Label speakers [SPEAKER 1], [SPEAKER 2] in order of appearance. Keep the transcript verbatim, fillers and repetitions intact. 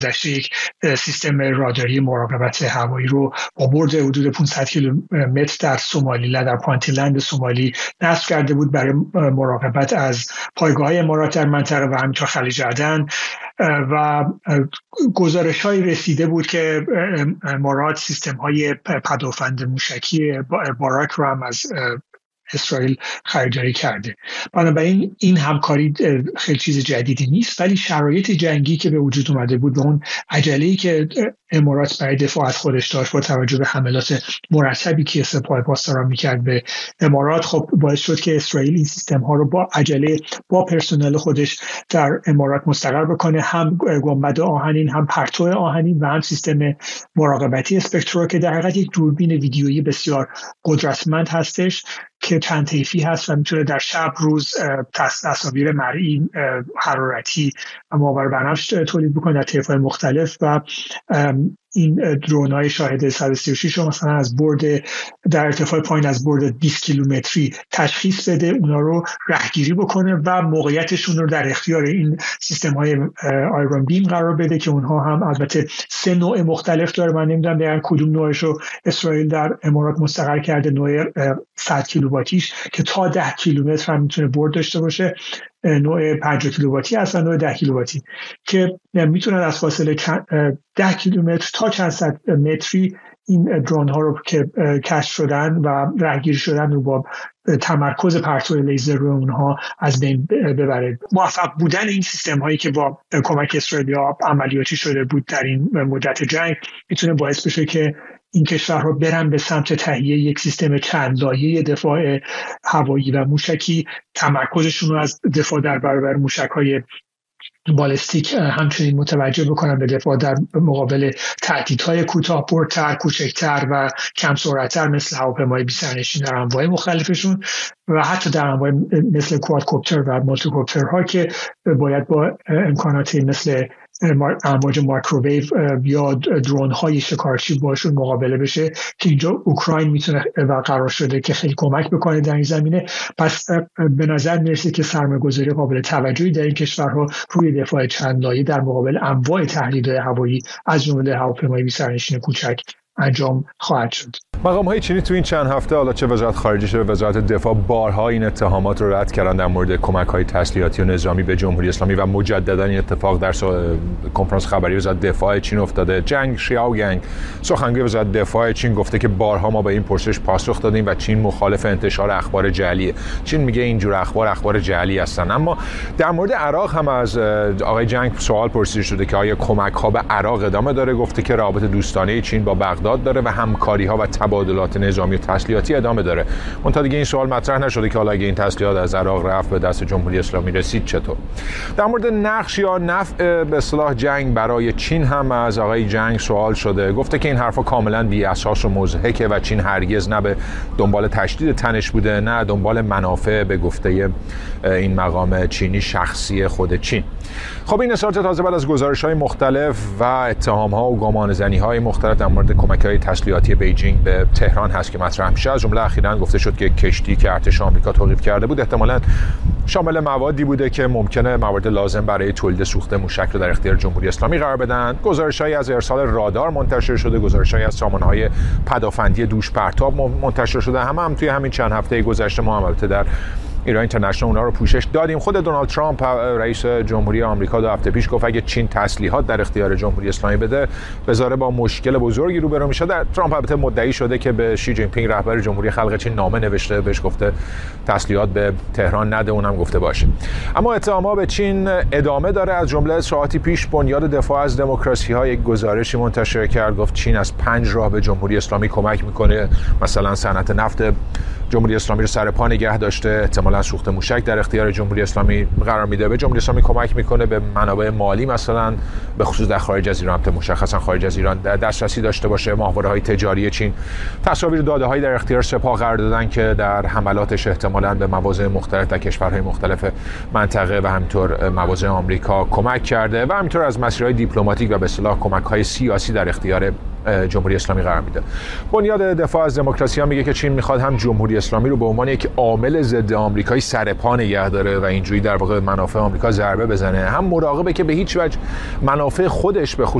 [SPEAKER 1] گذشته یک سیستم راداری مراقبت هوایی رو با برد حدود پانصد کیلومتر در سومالیلند در پانتلند سومالی نصب کرده بود برای مراقبت از پایگاه‌های امارات در منطقه و همینطور خلیج عدن و گزارش‌هایی رسیده بود که امارات سیستم‌های پدافند موشکی باراک رو هم از اسرائیل خریداری کرده. بنابراین این همکاری خیلی چیز جدیدی نیست، ولی شرایط جنگی که به وجود اومده بود و اون عجله‌ای که امارات برای دفاع از خودش داشت با توجه به حملات مرتبی که سپاه پاسداران میکرد به امارات، خب باعث شد که اسرائیل این سیستم ها رو با عجله با پرسنل خودش در امارات مستقر بکنه، هم گنبد آهنین، هم پرتو آهنین و هم سیستم مراقبتی اسپکترو که در حقیقت یک دوربین ویدیویی بسیار قدرتمند هستش که چند طیفی هست و میتونه در شب روز تصاویر مرئی، حرارتی و ماوربنفش تولید بکنه در طیف‌های مختلف و این درون‌های شاهد صد و سی و شش رو مثلا از برد در ارتفاع پایین از برد بیست کیلومتری تشخیص بده، اونا رو رهگیری بکنه و موقعیتشون رو در اختیار این سیستم‌های آیرون بیم قرار بده که اونها هم البته سه نوع مختلف داره. من نمیدونم دقیقاً کدوم نوعش رو اسرائیل در امارات مستقر کرده، نوع صد کیلوواتیش که تا ده کیلومتر هم میتونه برد داشته باشه، نوع پنجاه کیلوواتی هست و نوع ده کیلوواتی که میتونن از فاصله ده کیلومتر تا چند صد متری این درون ها رو که کشف شدن و رهگیری شدن رو با تمرکز پرتو لیزر رو اونها از بین ببره. موفق بودن این سیستم هایی که با کمک اسرائیلیا عملیاتی شده بود در این مدت جنگ میتونه باعث بشه که این کشورها برن به سمت تهیه یک سیستم چند لایه دفاع هوایی و موشکی، تمرکزشون رو از دفاع در برابر موشک‌های بالستیک همچنین متوجه بکنن به دفاع در مقابل تهدیدهای کوتاه بردتر، کوچکتر و کم سرعتتر مثل هواپیمای بی‌سرنشین در انواع مختلفشون و حتی در انواع مثل کوادکوپتر و مولتیکوپترها که باید با امکاناتی مثل امواج مایکروویو یا درون های شکارچی باشون مقابله بشه که اینجا اوکراین میتونه و قرار شده که خیلی کمک بکنه در این زمینه. پس به نظر میرسه که سرمایه‌گذاری قابل توجهی در این کشورها روی دفاع چند لایه در مقابل انواع تهدیدهای هوایی از جمله هواپیمای بی‌سرنشین کوچک انجام خواهد شد.
[SPEAKER 2] مقام‌های چینی تو این چند هفته، حالا چه وزارت خارجه چه وزارت دفاع، بارها این اتهامات رو رد کردن در مورد کمک‌های تسلیحاتی و نظامی به جمهوری اسلامی و مجددا این اتفاق در کنفرانس خبری وزارت دفاع چین افتاده. جنگ شیاوینگ سخنگوی وزارت دفاع چین گفته که بارها ما به این پرسش پاسخ دادیم و چین مخالف انتشار اخبار جعلیه. چین میگه اینجور اخبار اخبار جعلی هستن. اما در مورد عراق هم از آقای جنگ سوال پرسیده شده که آیا کمک‌ها به عراق ادامه داره. گفته که رابطه دوستانه چین با بغداد داره و همکاری‌ها و تبادلات نظامی و تسلیحاتی ادامه داره. منتها دیگه این سوال مطرح نشده که حالا اگه این تسلیحات از عراق رفت به دست جمهوری اسلامی رسید چطور. در مورد نقش یا نفع به اصطلاح جنگ برای چین هم از آقای جنگ سوال شده. گفته که این حرفا کاملا بی اساس و مضحکه و چین هرگز نه به دنبال تشدید تنش بوده نه دنبال منافع به گفته این مقام چینی شخصی خود چین. خب این اظهارات تازه بعد از گزارش‌های مختلف و اتهام‌ها و گمانه‌زنی‌های مختلف در مورد کمک‌های تسلیحاتی بیجینگ به تهران هست که مطرح میشه. از جمله اخیراً گفته شد که کشتی که ارتش آمریکا توقیف کرده بود احتمالاً شامل موادی بوده که ممکنه مواد لازم برای تولید سوخت موشک رو در اختیار جمهوری اسلامی قرار بدن. گزارش‌هایی از ارسال رادار منتشر شده، گزارش‌هایی از سامانه‌های پدافندی دوش پرتاب منتشر شده. همه هم توی همین چند هفته گذشته ما هم البته در ایران اینترنشنال اونا رو پوشش دادیم. خود دونالد ترامپ رئیس جمهوری آمریکا دو هفته پیش گفت اگه چین تسلیحات در اختیار جمهوری اسلامی بده بذاره با مشکل بزرگی روبرو میشه. ترامپ البته مدعی شده که به شی جین پینگ رهبر جمهوری خلق چین نامه نوشته، بهش گفته تسلیحات به تهران نده، اونم گفته باشه. اما اتهامات به چین ادامه داره. از جمله ساعتی پیش بنیاد دفاع از دموکراسی ها یک گزارشی منتشر کرد، گفت چین از پنج راه به جمهوری اسلامی کمک میکنه. مثلا صنعت نفت جمهوری اسلامی رو سر پا نگه داشته، احتمالاً سوخت موشک در اختیار جمهوری اسلامی قرار میده، به جمهوری اسلامی کمک میکنه، به منابع مالی مثلا به خصوص در خارج از ایران، مشخصا خارج از ایران دسترسی داشته باشه، ماهواره‌های تجاری چین. تصاویر داده‌هایی در اختیار سپاه قرار دادن که در حملاتش احتمالاً به مواضع مختلف در کشورهای مختلف منطقه و همینطور مواضع آمریکا کمک کرده و همینطور از مسیرهای دیپلماتیک و به اصطلاح کمک‌های سیاسی در اختیار جمهوری اسلامی قرار میده. بنیاد دفاع از دموکراسی ها میگه که چین میخواد هم جمهوری اسلامی رو به عنوان یک عامل ضد آمریکایی سر پا نگه داره و اینجوری در واقع منافع آمریکا ضربه بزنه، هم مراقبه که به هیچ وجه منافع خودش به